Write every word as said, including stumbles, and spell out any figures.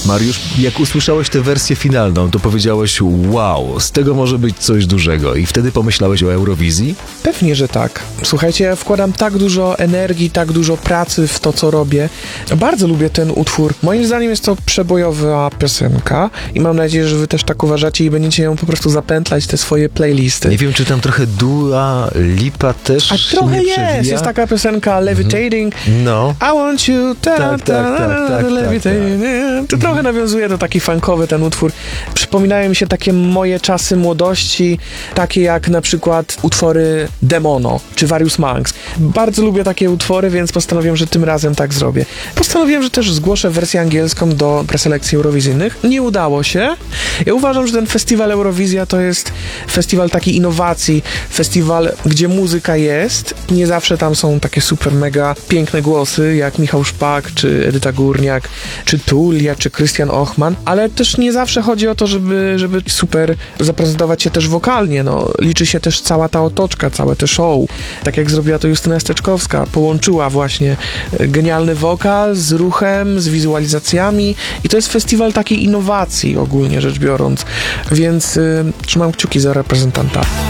Mariusz, jak usłyszałeś tę wersję finalną, to powiedziałeś wow, z tego może być coś dużego i wtedy pomyślałeś o Eurowizji? Pewnie, że tak. Słuchajcie, ja wkładam tak dużo energii, tak dużo pracy w to, co robię. Bardzo lubię ten utwór. Moim zdaniem jest to przebojowa piosenka i mam nadzieję, że wy też tak uważacie i będziecie ją po prostu zapętlać, te swoje playlisty. Nie wiem, czy tam trochę Dua Lipa też A się trochę nie jest, przewija? jest taka piosenka Levitating. No. I want you, ta, Tak, ta, tak, tak, tak, tak, levitating. To trochę nawiązuje do taki funkowy ten utwór. Przypominają mi się takie moje czasy młodości, takie jak na przykład utwory Demono czy Various Monks. Bardzo lubię takie utwory, więc postanowiłem, że tym razem tak zrobię. Postanowiłem, że też zgłoszę wersję angielską do preselekcji eurowizyjnych. Nie udało się. Ja uważam, że ten festiwal Eurowizja to jest festiwal takiej innowacji, festiwal, gdzie muzyka jest. Nie zawsze tam są takie super mega piękne głosy, jak Michał Szpak, czy Edyta Górniak, czy Tulia, czy Krystian Ochman, ale też nie zawsze chodzi o to, żeby, żeby super zaprezentować się też wokalnie. No, liczy się też cała ta otoczka, całe te show. Tak jak zrobiła to Justyna Steczkowska. Połączyła właśnie genialny wokal z ruchem, z wizualizacjami i to jest festiwal takiej innowacji ogólnie rzecz biorąc. Więc y, trzymam kciuki za reprezentanta.